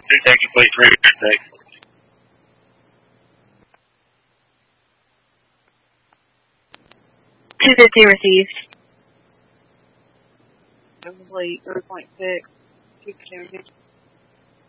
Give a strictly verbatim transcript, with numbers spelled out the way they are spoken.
Two taking place, ready to take. two fifty received. Complete three point six. Two fifty.